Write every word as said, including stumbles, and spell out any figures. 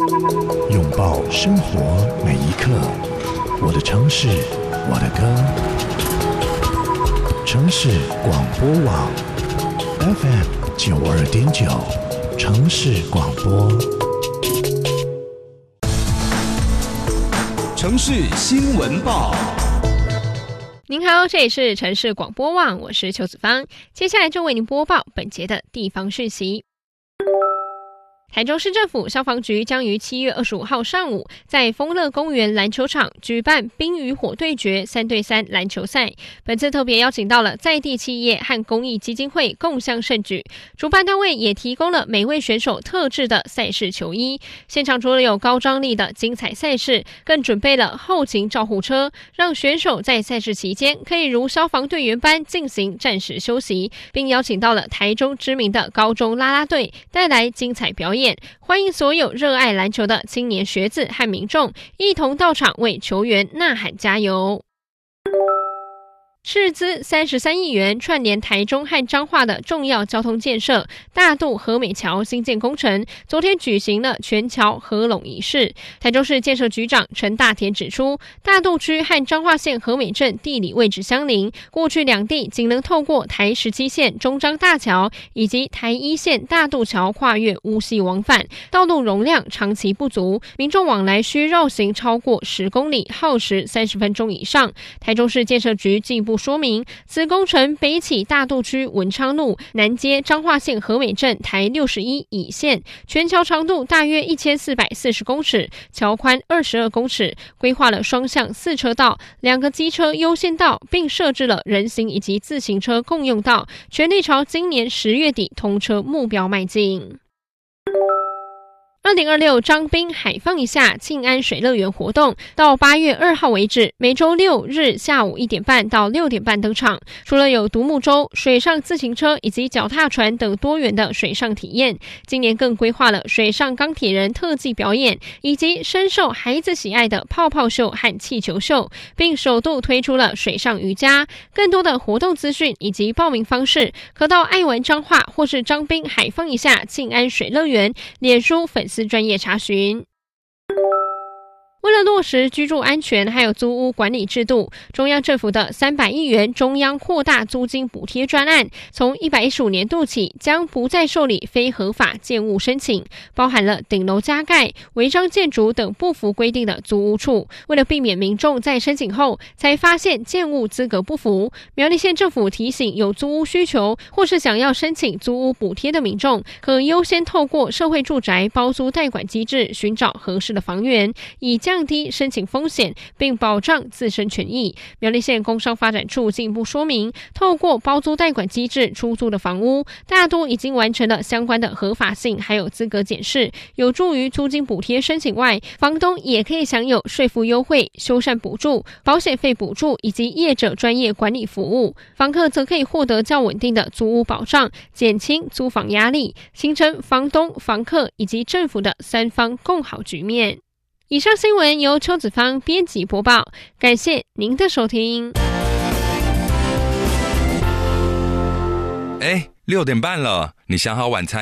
拥抱生活每一刻。我的城市，我的歌。城市广播网 F M 九二点九，城市广播。 城市新闻报。 您好，这里是城市广播网，我是邱子芳，接下来就为您播报本节的地方讯息。台中市政府消防局将于七月二十五号上午在丰乐公园篮球场举办冰与火对决三对三篮球赛。本次特别邀请到了在地企业和公益基金会共襄盛举，主办单位也提供了每位选手特制的赛事球衣。现场除了有高张力的精彩赛事，更准备了后勤照护车，让选手在赛事期间可以如消防队员般进行暂时休息，并邀请到了台中知名的高中啦啦队带来精彩表演。欢迎所有热爱篮球的青年学子和民众一同到场为球员呐喊加油。斥资三十三亿元串联台中和彰化的重要交通建设大肚和美桥新建工程，昨天举行了全桥合拢仪式。台中市建设局长陈大田指出，大肚区和彰化县和美镇地理位置相邻，过去两地仅能透过台十七线中彰大桥以及台一线大肚桥跨越乌溪往返，道路容量长期不足，民众往来需绕行超过十公里，耗时三十分钟以上。台中市建设局进一步说明，此工程北起大肚区文昌路，南接彰化县和美镇台六十一乙线，全桥长度大约一千四百四十公尺，桥宽二十二公尺，规划了双向四车道、两个机车优先道，并设置了人行以及自行车共用道，全力朝今年十月底通车目标迈进。二零二六彰滨海放一下庆安水乐园活动到八月二号为止，每周六日下午一点半到六点半登场。除了有独木舟、水上自行车以及脚踏船等多元的水上体验，今年更规划了水上钢铁人特技表演，以及深受孩子喜爱的泡泡秀和气球秀，并首度推出了水上瑜伽。更多的活动资讯以及报名方式，可到爱玩彰化或是彰滨海放一下庆安水乐园脸书粉丝专业查询。为了落实居住安全还有租屋管理制度，中央政府的三百亿元中央扩大租金补贴专案，从一百一十五年度起将不再受理非合法建物申请，包含了顶楼加盖、违章建筑等不符规定的租屋处。为了避免民众在申请后才发现建物资格不符，苗栗县政府提醒有租屋需求或是想要申请租屋补贴的民众，可优先透过社会住宅包租代管机制寻找合适的房源，以降降低申请风险，并保障自身权益。苗栗县工商发展处进一步说明，透过包租代管机制出租的房屋，大多已经完成了相关的合法性还有资格检视，有助于租金补贴申请外，房东也可以享有税负优惠、修缮补助、保险费补助以及业者专业管理服务。房客则可以获得较稳定的租屋保障，减轻租房压力，形成房东、房客以及政府的三方共好局面。以上新闻由邱子芳编辑播报，感谢您的收听。 哎，六点半了，你想好晚餐